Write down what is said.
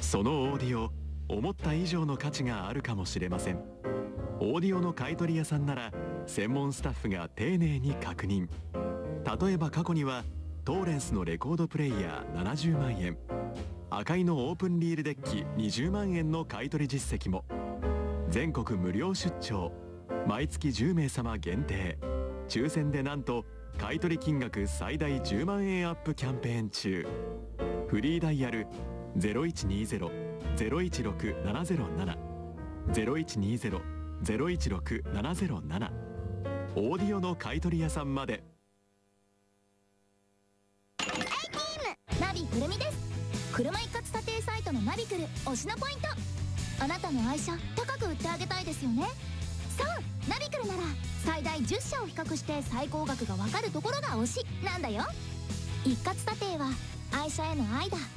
そのオーディオ、思った以上の価値があるかもしれません。オーディオの買取屋さんなら専門スタッフが丁寧に確認。例えば過去にはトーレンスのレコードプレイヤー70万円、赤井のオープンリールデッキ20万円の買取実績も。全国無料出張、毎月10名様限定、抽選でなんと買取金額最大10万円アップキャンペーン中。フリーダイヤル 0120-016-707 0120-016-707、 オーディオの買取屋さんまで。 ナビくるみです。車一括査定サイトのナビクル推しのポイント。あなたの愛車高く売ってあげたいですよね。そう、ナビクルなら最大10社を比較して最高額がわかるところが推しなんだよ。一括査定は愛車への愛だ。